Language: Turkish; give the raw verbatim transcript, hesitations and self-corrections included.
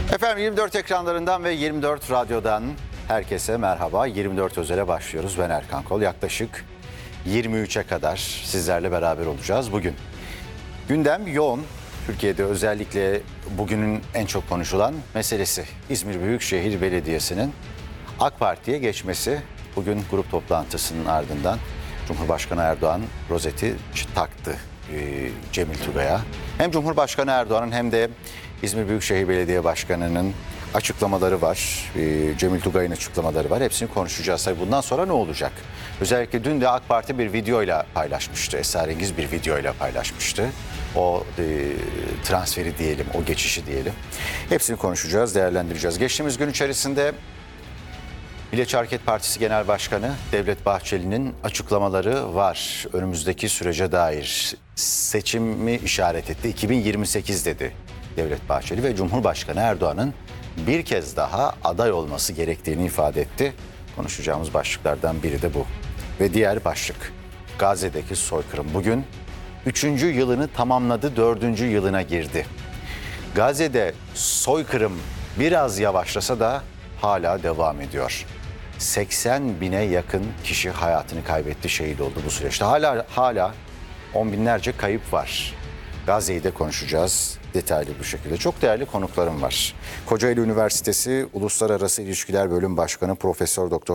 Efendim yirmi dört ekranlarından ve yirmi dört radyodan herkese merhaba. yirmi dört Özel'e başlıyoruz. Ben Erkan Kol. Yaklaşık yirmi üçe kadar sizlerle beraber olacağız bugün. Gündem yoğun. Türkiye'de özellikle bugünün en çok konuşulan meselesi İzmir Büyükşehir Belediyesi'nin AK Parti'ye geçmesi. Bugün grup toplantısının ardından Cumhurbaşkanı Erdoğan rozeti taktı Cemil Tugay'a. Hem Cumhurbaşkanı Erdoğan'ın hem de İzmir Büyükşehir Belediye Başkanı'nın açıklamaları var. Cemil Tugay'ın açıklamaları var. Hepsini konuşacağız. Tabii bundan sonra ne olacak? Özellikle dün de AK Parti bir videoyla paylaşmıştı. Esrarengiz bir videoyla paylaşmıştı. O e, transferi diyelim, o geçişi diyelim. Hepsini konuşacağız, değerlendireceğiz. Geçtiğimiz gün içerisinde Milliyetçi Hareket Partisi Genel Başkanı Devlet Bahçeli'nin açıklamaları var. Önümüzdeki sürece dair seçimi işaret etti. iki bin yirmi sekiz dedi Devlet Bahçeli ve Cumhurbaşkanı Erdoğan'ın bir kez daha aday olması gerektiğini ifade etti. Konuşacağımız başlıklardan biri de bu. Ve diğer başlık Gazze'deki soykırım. Bugün üçüncü yılını tamamladı, dördüncü yılına girdi. Gazze'de soykırım biraz yavaşlasa da hala devam ediyor. seksen bine yakın kişi hayatını kaybetti, şehit oldu bu süreçte. Hala hala on binlerce kayıp var. Gazze'yi de konuşacağız detaylı bu şekilde. Çok değerli konuklarım var. Kocaeli Üniversitesi Uluslararası İlişkiler Bölüm Başkanı Profesör Doktor